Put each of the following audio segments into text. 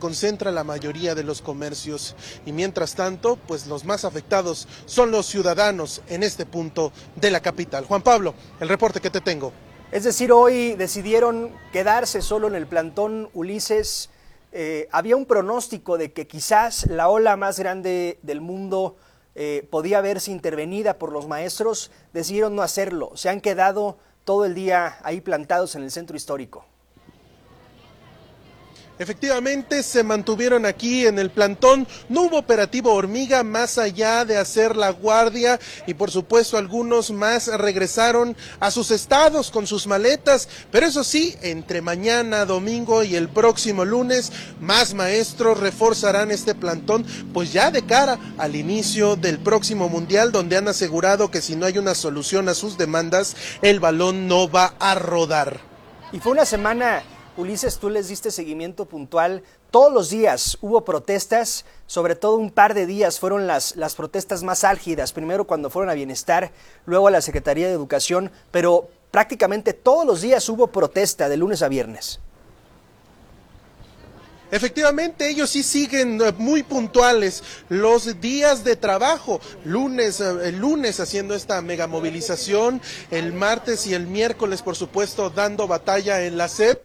concentra la mayoría de los comercios. Y mientras tanto, pues los más afectados son los ciudadanos en este punto de la capital. Juan Pablo, el reporte que te tengo. Es decir, hoy decidieron quedarse solo en el plantón Ulises. Había un pronóstico de que quizás la ola más grande del mundo podía verse intervenida por los maestros. Decidieron no hacerlo. Se han quedado todo el día ahí plantados en el centro histórico. Efectivamente, se mantuvieron aquí en el plantón, no hubo operativo hormiga más allá de hacer la guardia y por supuesto algunos más regresaron a sus estados con sus maletas, pero eso sí, entre mañana, domingo y el próximo lunes, más maestros reforzarán este plantón, pues ya de cara al inicio del próximo mundial, donde han asegurado que si no hay una solución a sus demandas, el balón no va a rodar. Y fue una semana... Ulises, tú les diste seguimiento puntual. Todos los días hubo protestas, sobre todo un par de días fueron las protestas más álgidas. Primero cuando fueron a Bienestar, luego a la Secretaría de Educación, pero prácticamente todos los días hubo protesta de lunes a viernes. Efectivamente, ellos sí siguen muy puntuales los días de trabajo, el lunes haciendo esta mega movilización, el martes y el miércoles, por supuesto, dando batalla en la SEP.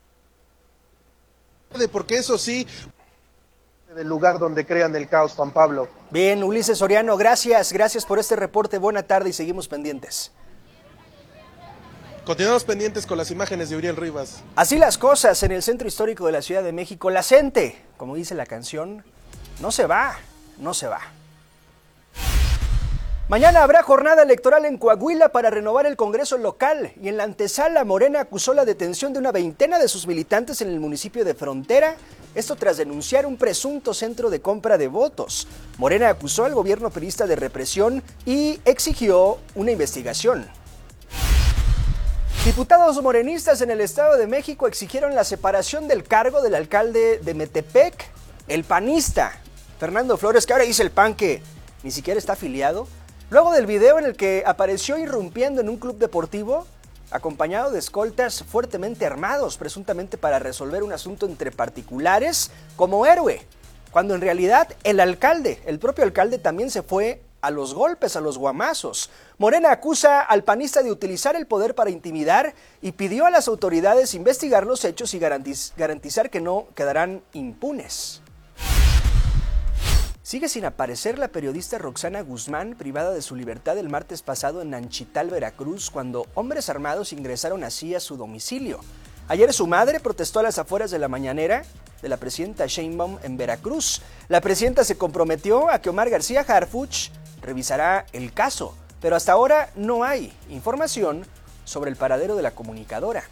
Porque eso sí, del lugar donde crean el caos, Juan Pablo. Bien, Ulises Soriano, gracias por este reporte, buena tarde y seguimos pendientes. Continuamos pendientes con las imágenes de Uriel Rivas. Así las cosas en el centro histórico de la Ciudad de México, la gente, como dice la canción, no se va. Mañana habrá jornada electoral en Coahuila para renovar el Congreso local y en la antesala Morena acusó la detención de una veintena de sus militantes en el municipio de Frontera, esto tras denunciar un presunto centro de compra de votos. Morena acusó al gobierno priista de represión y exigió una investigación. Diputados morenistas en el Estado de México exigieron la separación del cargo del alcalde de Metepec, el panista Fernando Flores, que ahora dice el PAN que ni siquiera está afiliado. Luego del video en el que apareció irrumpiendo en un club deportivo, acompañado de escoltas fuertemente armados, presuntamente para resolver un asunto entre particulares, como héroe, cuando en realidad el propio alcalde también se fue a los golpes, a los guamazos. Morena acusa al panista de utilizar el poder para intimidar y pidió a las autoridades investigar los hechos y garantizar que no quedarán impunes. Sigue sin aparecer la periodista Roxana Guzmán, privada de su libertad el martes pasado en Nanchital, Veracruz, cuando hombres armados ingresaron así a su domicilio. Ayer su madre protestó a las afueras de la mañanera de la presidenta Sheinbaum en Veracruz. La presidenta se comprometió a que Omar García Harfuch revisará el caso, pero hasta ahora no hay información sobre el paradero de la comunicadora.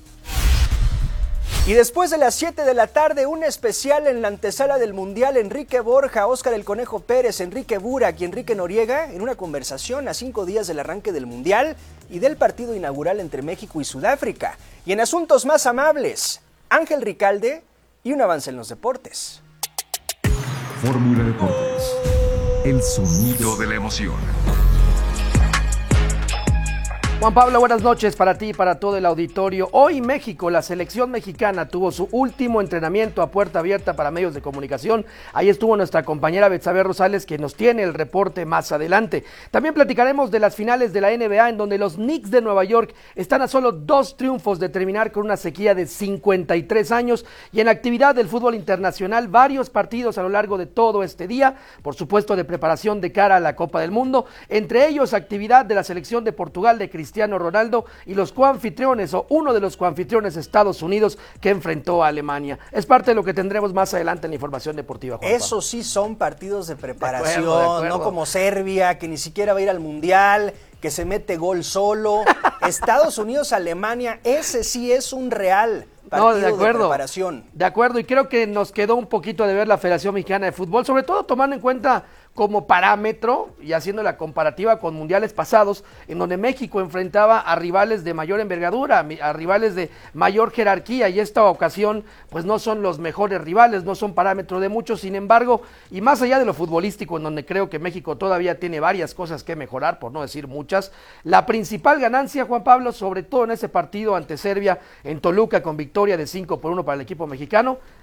Y después de las 7 de la tarde, un especial en la antesala del Mundial. Enrique Borja, Óscar el Conejo Pérez, Enrique Burak y Enrique Noriega en una conversación a 5 días del arranque del Mundial y del partido inaugural entre México y Sudáfrica. Y en asuntos más amables, Ángel Ricalde y un avance en los deportes. Fórmula Deportes, el sonido de la emoción. Juan Pablo, buenas noches para ti y para todo el auditorio. Hoy México, la selección mexicana tuvo su último entrenamiento a puerta abierta para medios de comunicación. Ahí estuvo nuestra compañera Betsabe Rosales, que nos tiene el reporte más adelante. También platicaremos de las finales de la NBA, en donde los Knicks de Nueva York están a solo 2 triunfos de terminar con una sequía de 53 años. Y en actividad del fútbol internacional, varios partidos a lo largo de todo este día, por supuesto de preparación de cara a la Copa del Mundo. Entre ellos, actividad de la selección de Portugal de Cristiano Ronaldo y los coanfitriones o uno de los coanfitriones Estados Unidos que enfrentó a Alemania. Es parte de lo que tendremos más adelante en la información deportiva, Juanpa. Eso sí son partidos de preparación, de acuerdo. No como Serbia, que ni siquiera va a ir al Mundial, que se mete gol solo. Estados Unidos, Alemania, ese sí es un real partido de preparación. De acuerdo, y creo que nos quedó un poquito de ver la Federación Mexicana de Fútbol, sobre todo tomando en cuenta como parámetro y haciendo la comparativa con mundiales pasados, en donde México enfrentaba a rivales de mayor envergadura, a rivales de mayor jerarquía, y esta ocasión pues no son los mejores rivales, no son parámetro de muchos. Sin embargo, y más allá de lo futbolístico, en donde creo que México todavía tiene varias cosas que mejorar, por no decir muchas, la principal ganancia, Juan Pablo, sobre todo en ese partido ante Serbia en Toluca, con victoria de 5-1 para el equipo mexicano,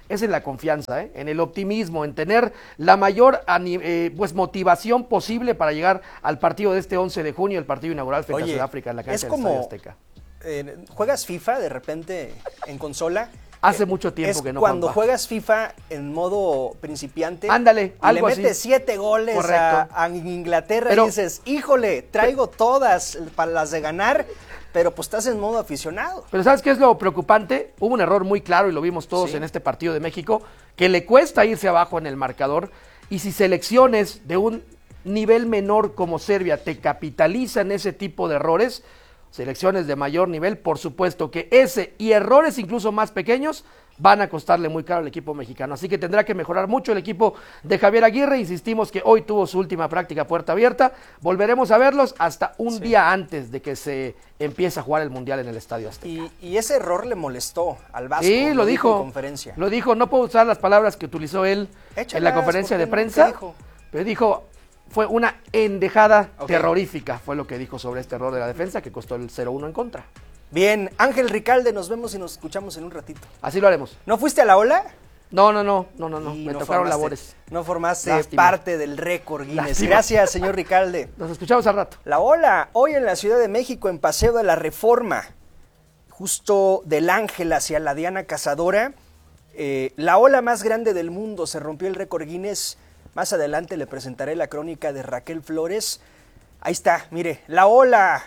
es en la confianza, en el optimismo, en tener la mayor motivación posible para llegar al partido de este 11 de junio, el partido inaugural frente a Sudáfrica en la cancha del Estadio Azteca. ¿Juegas FIFA de repente en consola? Hace mucho tiempo que no. Cuando juegas FIFA en modo principiante, ándale, algo le metes 7 goles a Inglaterra, pero, y dices, híjole, traigo todas para las de ganar, pero pues estás en modo aficionado. Pero ¿sabes qué es lo preocupante? Hubo un error muy claro y lo vimos todos en este partido de México, que le cuesta irse abajo en el marcador, y si selecciones de un nivel menor como Serbia te capitalizan ese tipo de errores, selecciones de mayor nivel, por supuesto que ese y errores incluso más pequeños van a costarle muy caro al equipo mexicano. Así que tendrá que mejorar mucho el equipo de Javier Aguirre. Insistimos que hoy tuvo su última práctica a puerta abierta. Volveremos a verlos hasta un día antes de que se empiece a jugar el Mundial en el Estadio Azteca. Y ese error le molestó al Vasco. Sí, lo dijo en conferencia. Lo dijo, no puedo usar las palabras que utilizó él en la conferencia de prensa, pero dijo... Fue una endejada terrorífica, fue lo que dijo sobre este error de la defensa que costó el 0-1 en contra. Bien, Ángel Ricalde, nos vemos y nos escuchamos en un ratito. Así lo haremos. ¿No fuiste a la ola? No, me tocaron labores. No formaste parte del récord Guinness. Lástima. Gracias, señor Ricalde. Nos escuchamos al rato. La ola, hoy en la Ciudad de México, en Paseo de la Reforma, justo del Ángel hacia la Diana Cazadora, la ola más grande del mundo, se rompió el récord Guinness. Más adelante le presentaré la crónica de Raquel Flores. Ahí está, mire, la ola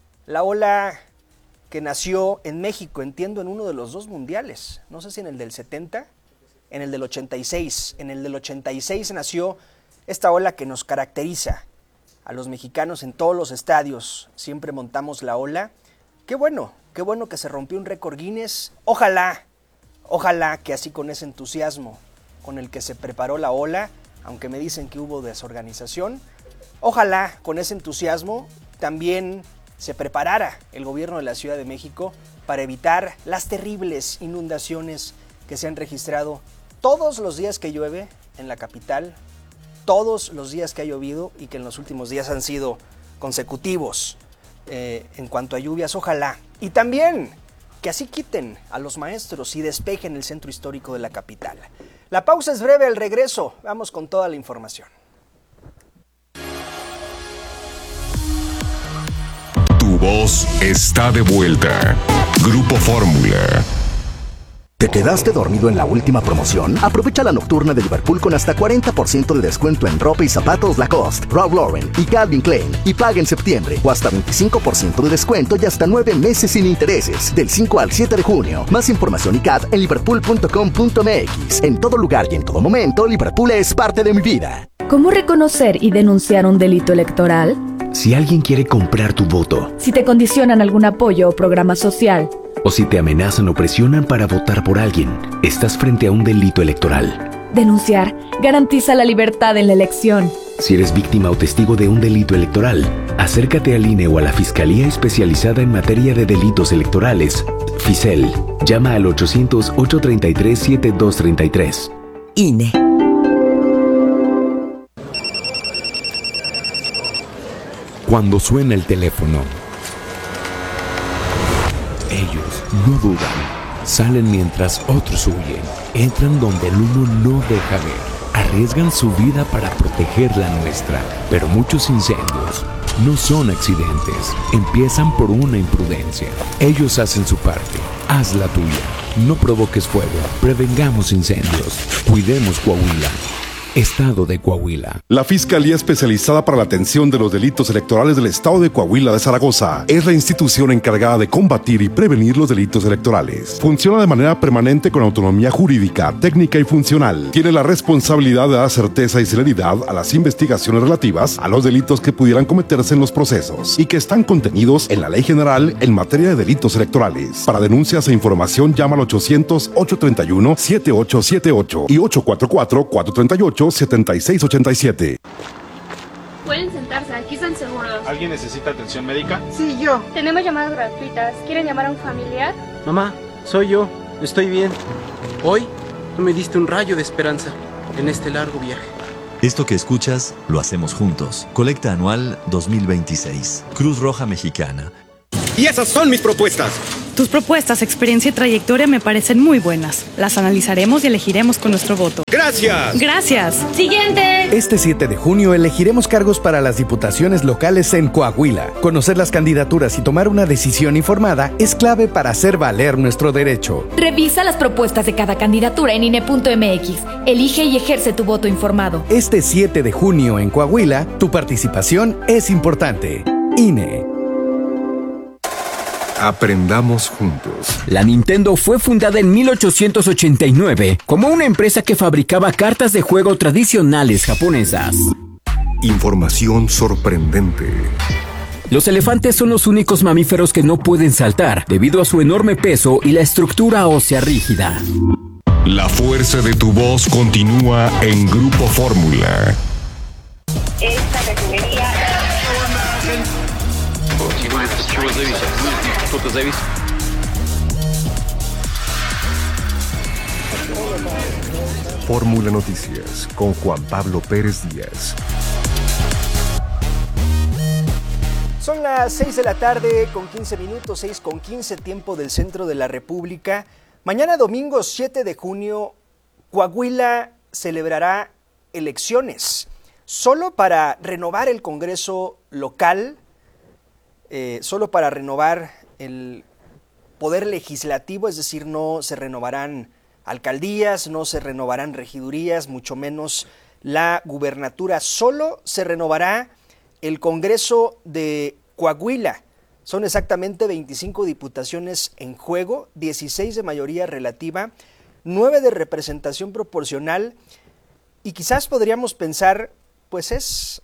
que nació en México, entiendo, en uno de los 2 mundiales. No sé si en el del 70, en el del 86. En el del 86 nació esta ola que nos caracteriza a los mexicanos en todos los estadios. Siempre montamos la ola. Qué bueno que se rompió un récord Guinness. Ojalá que así con ese entusiasmo con el que se preparó la ola, aunque me dicen que hubo desorganización, ojalá con ese entusiasmo también se preparara el gobierno de la Ciudad de México para evitar las terribles inundaciones que se han registrado todos los días que llueve en la capital, todos los días que ha llovido y que en los últimos días han sido consecutivos en cuanto a lluvias. Ojalá. Y también que así quiten a los maestros y despejen el centro histórico de la capital. La pausa es breve, al regreso vamos con toda la información. Tu voz está de vuelta. Grupo Fórmula. ¿Te quedaste dormido en la última promoción? Aprovecha la nocturna de Liverpool con hasta 40% de descuento en ropa y zapatos Lacoste, Ralph Lauren y Calvin Klein. Y paga en septiembre, o hasta 25% de descuento y hasta 9 meses sin intereses, del 5 al 7 de junio. Más información y CAT en liverpool.com.mx. En todo lugar y en todo momento, Liverpool es parte de mi vida. ¿Cómo reconocer y denunciar un delito electoral? Si alguien quiere comprar tu voto. Si te condicionan algún apoyo o programa social. O si te amenazan o presionan para votar por alguien, estás frente a un delito electoral. Denunciar garantiza la libertad en la elección. Si eres víctima o testigo de un delito electoral, acércate al INE o a la Fiscalía Especializada en Materia de Delitos Electorales, FICEL. Llama al 800-833-7233. INE. Cuando suena el teléfono, ellos no dudan, salen mientras otros huyen, entran donde el uno no deja ver, arriesgan su vida para proteger la nuestra, pero muchos incendios no son accidentes, empiezan por una imprudencia. Ellos hacen su parte, haz la tuya, no provoques fuego, prevengamos incendios, cuidemos Coahuila. Estado de Coahuila. La Fiscalía Especializada para la Atención de los Delitos Electorales del Estado de Coahuila de Zaragoza es la institución encargada de combatir y prevenir los delitos electorales. Funciona de manera permanente con autonomía jurídica, técnica y funcional. Tiene la responsabilidad de dar certeza y celeridad a las investigaciones relativas a los delitos que pudieran cometerse en los procesos y que están contenidos en la Ley General en materia de delitos electorales. Para denuncias e información llama al 800-831-7878 y 844-438-7687. Pueden sentarse, aquí están seguros. ¿Alguien necesita atención médica? Sí, yo. Tenemos llamadas gratuitas. ¿Quieren llamar a un familiar? Mamá, soy yo. Estoy bien. Hoy tú me diste un rayo de esperanza en este largo viaje. Esto que escuchas, lo hacemos juntos. Colecta anual 2026. Cruz Roja Mexicana. Y esas son mis propuestas. Tus propuestas, experiencia y trayectoria me parecen muy buenas. Las analizaremos y elegiremos con nuestro voto. ¡Gracias! ¡Gracias! ¡Siguiente! Este 7 de junio elegiremos cargos para las diputaciones locales en Coahuila. Conocer las candidaturas y tomar una decisión informada es clave para hacer valer nuestro derecho. Revisa las propuestas de cada candidatura en INE.mx. Elige y ejerce tu voto informado. Este 7 de junio en Coahuila, tu participación es importante. INE. Aprendamos juntos. La Nintendo fue fundada en 1889 como una empresa que fabricaba cartas de juego tradicionales japonesas. Información sorprendente. Los elefantes son los únicos mamíferos que no pueden saltar debido a su enorme peso y la estructura ósea rígida. La fuerza de tu voz continúa en Grupo Fórmula. Esta refinería... Fórmula Noticias con Juan Pablo Pérez Díaz. Son las 6 de la tarde con 15 minutos, 6 con 15, tiempo del centro de la República. Mañana domingo 7 de junio, Coahuila celebrará elecciones solo para renovar el Congreso local, solo para renovar el poder legislativo, es decir, no se renovarán alcaldías, no se renovarán regidurías, mucho menos la gubernatura, solo se renovará el Congreso de Coahuila. Son exactamente 25 diputaciones en juego, 16 de mayoría relativa, 9 de representación proporcional, y quizás podríamos pensar, pues es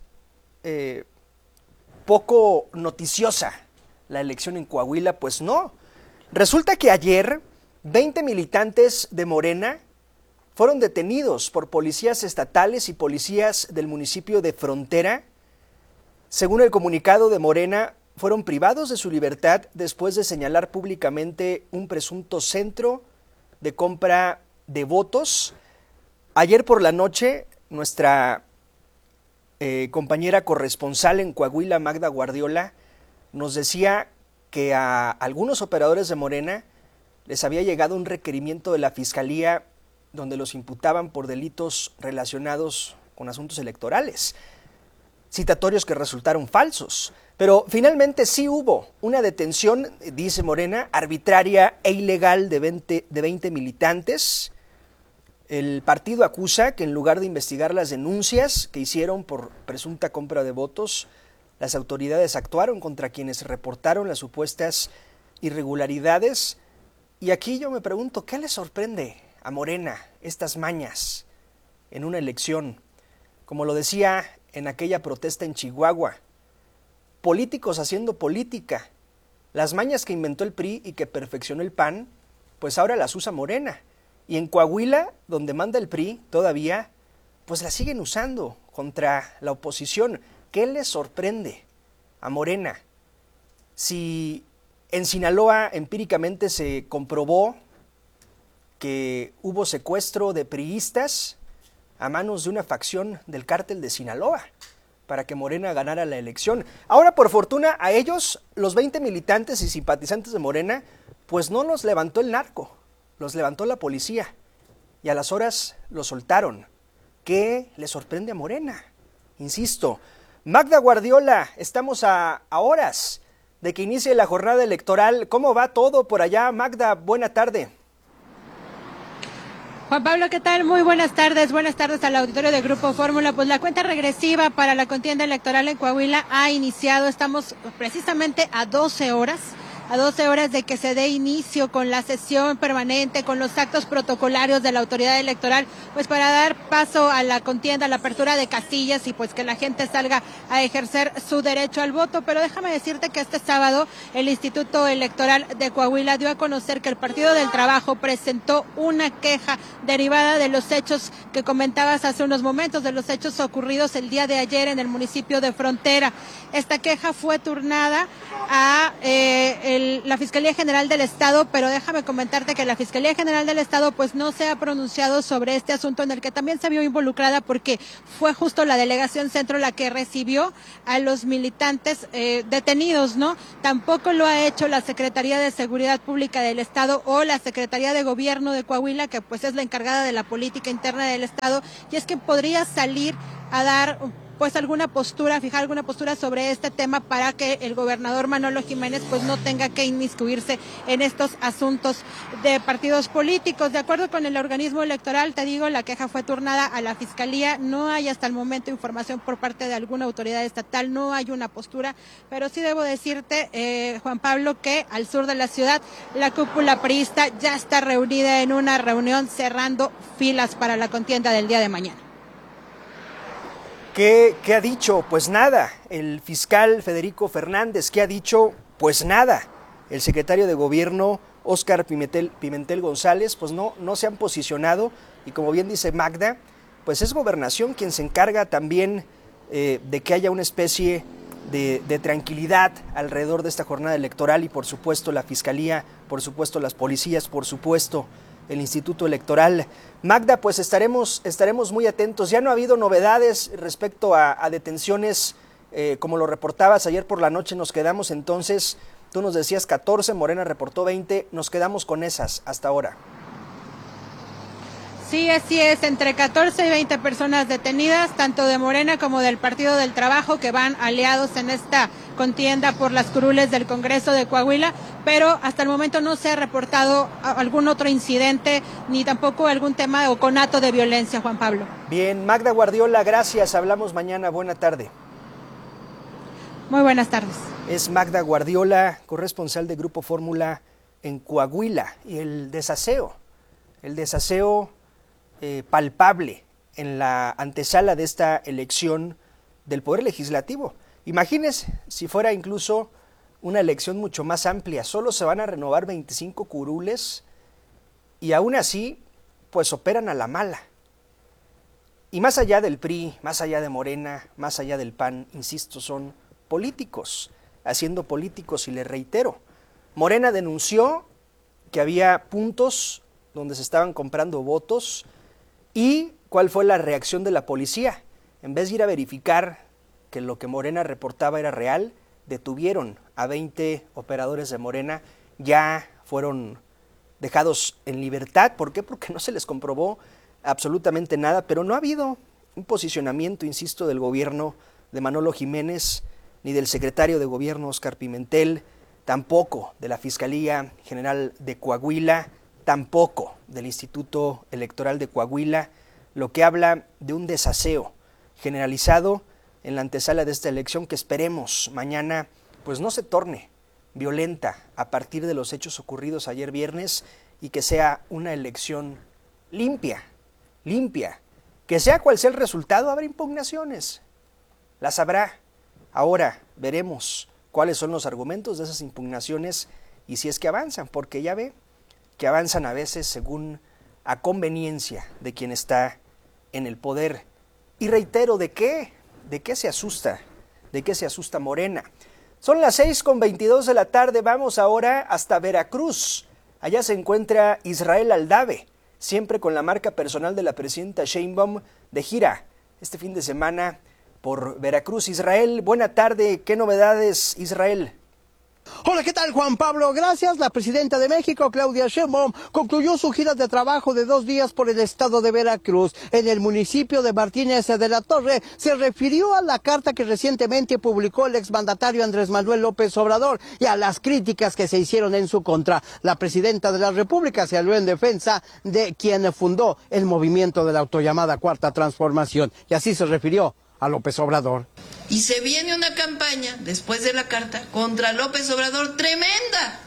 poco noticiosa la elección en Coahuila. Pues no. Resulta que ayer 20 militantes de Morena fueron detenidos por policías estatales y policías del municipio de Frontera. Según el comunicado de Morena, fueron privados de su libertad después de señalar públicamente un presunto centro de compra de votos. Ayer por la noche, nuestra compañera corresponsal en Coahuila, Magda Guardiola, nos decía que a algunos operadores de Morena les había llegado un requerimiento de la Fiscalía donde los imputaban por delitos relacionados con asuntos electorales, citatorios que resultaron falsos. Pero finalmente sí hubo una detención, dice Morena, arbitraria e ilegal de 20 militantes. El partido acusa que en lugar de investigar las denuncias que hicieron por presunta compra de votos, las autoridades actuaron contra quienes reportaron las supuestas irregularidades. Y aquí yo me pregunto, ¿qué le sorprende a Morena estas mañas en una elección? Como lo decía en aquella protesta en Chihuahua, políticos haciendo política. Las mañas que inventó el PRI y que perfeccionó el PAN, pues ahora las usa Morena. Y en Coahuila, donde manda el PRI todavía, pues la siguen usando contra la oposición. ¿Qué les sorprende a Morena? Si en Sinaloa empíricamente se comprobó que hubo secuestro de priistas a manos de una facción del cártel de Sinaloa para que Morena ganara la elección. Ahora, por fortuna, a ellos, los 20 militantes y simpatizantes de Morena, pues no los levantó el narco, los levantó la policía y a las horas los soltaron. ¿Qué le sorprende a Morena? Insisto, Magda Guardiola, estamos a horas de que inicie la jornada electoral. ¿Cómo va todo por allá, Magda? Buena tarde. Juan Pablo, ¿qué tal? Muy buenas tardes al auditorio de Grupo Fórmula. Pues la cuenta regresiva para la contienda electoral en Coahuila ha iniciado. Estamos precisamente a 12 horas de que se dé inicio con la sesión permanente, con los actos protocolarios de la autoridad electoral, pues para dar paso a la contienda, a la apertura de casillas y pues que la gente salga a ejercer su derecho al voto. Pero déjame decirte que este sábado el Instituto Electoral de Coahuila dio a conocer que el Partido del Trabajo presentó una queja derivada de los hechos que comentabas hace unos momentos, de los hechos ocurridos el día de ayer en el municipio de Frontera. Esta queja fue turnada a la Fiscalía General del Estado, pero déjame comentarte que la Fiscalía General del Estado pues no se ha pronunciado sobre este asunto, en el que también se vio involucrada porque fue justo la Delegación Centro la que recibió a los militantes detenidos, ¿no? Tampoco lo ha hecho la Secretaría de Seguridad Pública del Estado o la Secretaría de Gobierno de Coahuila, que pues es la encargada de la política interna del Estado, y es que podría salir a dar pues alguna postura, fijar alguna postura sobre este tema para que el gobernador Manolo Jiménez pues no tenga que inmiscuirse en estos asuntos de partidos políticos. De acuerdo con el organismo electoral, te digo, la queja fue turnada a la Fiscalía, no hay hasta el momento información por parte de alguna autoridad estatal, no hay una postura, pero sí debo decirte, Juan Pablo, que al sur de la ciudad la cúpula priista ya está reunida en una reunión cerrando filas para la contienda del día de mañana. ¿Qué ha dicho? Pues nada. El fiscal Federico Fernández, ¿qué ha dicho? Pues nada. El secretario de Gobierno, Óscar Pimentel González, pues no se han posicionado, y como bien dice Magda, pues es Gobernación quien se encarga también de que haya una especie de tranquilidad alrededor de esta jornada electoral, y por supuesto la Fiscalía, por supuesto las policías, por supuesto el Instituto Electoral. Magda, pues estaremos muy atentos. Ya no ha habido novedades respecto a detenciones, como lo reportabas ayer por la noche. Nos quedamos entonces, tú nos decías 14, Morena reportó 20, nos quedamos con esas hasta ahora. Sí, así es, entre 14 y 20 personas detenidas, tanto de Morena como del Partido del Trabajo, que van aliados en esta contienda por las curules del Congreso de Coahuila, pero hasta el momento no se ha reportado algún otro incidente, ni tampoco algún tema o conato de violencia, Juan Pablo. Bien, Magda Guardiola, gracias, hablamos mañana, buena tarde. Muy buenas tardes. Es Magda Guardiola, corresponsal de Grupo Fórmula en Coahuila, y el desaseo palpable en la antesala de esta elección del Poder Legislativo. Imagínense si fuera incluso una elección mucho más amplia, solo se van a renovar 25 curules y aún así pues operan a la mala. Y más allá del PRI, más allá de Morena, más allá del PAN, insisto, son políticos, haciendo políticos, y les reitero, Morena denunció que había puntos donde se estaban comprando votos. ¿Y cuál fue la reacción de la policía? En vez de ir a verificar que lo que Morena reportaba era real, detuvieron a 20 operadores de Morena, ya fueron dejados en libertad. ¿Por qué? Porque no se les comprobó absolutamente nada, pero no ha habido un posicionamiento, insisto, del gobierno de Manolo Jiménez, ni del secretario de Gobierno, Óscar Pimentel, tampoco de la Fiscalía General de Coahuila, tampoco del Instituto Electoral de Coahuila, lo que habla de un desaseo generalizado en la antesala de esta elección, que esperemos mañana pues no se torne violenta a partir de los hechos ocurridos ayer viernes, y que sea una elección limpia, que sea cual sea el resultado. Habrá impugnaciones, las habrá. Ahora veremos cuáles son los argumentos de esas impugnaciones y si es que avanzan, porque ya ve que avanzan a veces según a conveniencia de quien está en el poder. Y reitero, ¿de qué se asusta? ¿De qué se asusta Morena? Son las 6:22 de la tarde, vamos ahora hasta Veracruz. Allá se encuentra Israel Aldave, siempre con la marca personal de la presidenta Sheinbaum, de gira este fin de semana por Veracruz. Israel, buena tarde, ¿qué novedades, Israel? Hola, ¿qué tal, Juan Pablo? Gracias. La presidenta de México, Claudia Sheinbaum, concluyó su gira de trabajo de 2 días por el estado de Veracruz. En el municipio de Martínez de la Torre se refirió a la carta que recientemente publicó el exmandatario Andrés Manuel López Obrador y a las críticas que se hicieron en su contra. La presidenta de la República se habló en defensa de quien fundó el movimiento de la autollamada Cuarta Transformación, y así se refirió a López Obrador. Y se viene una campaña, después de la carta, contra López Obrador tremenda,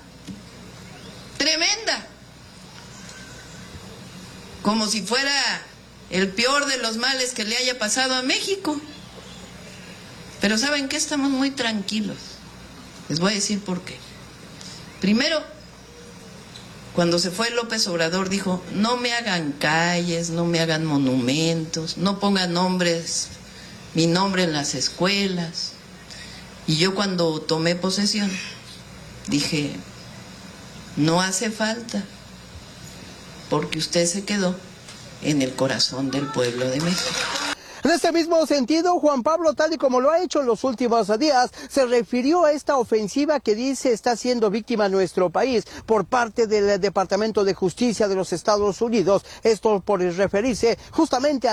como si fuera el peor de los males que le haya pasado a México. Pero ¿saben qué? Estamos muy tranquilos. Les voy a decir por qué. Primero, cuando se fue López Obrador dijo, no me hagan calles, no me hagan monumentos, no pongan mi nombre en las escuelas. Y yo cuando tomé posesión Dije, no hace falta, porque usted se quedó en el corazón del pueblo de México. En este mismo sentido, Juan Pablo, tal y como lo ha hecho en los últimos días, se refirió a esta ofensiva que dice está siendo víctima nuestro país por parte del Departamento de Justicia de los Estados Unidos. Esto por referirse justamente a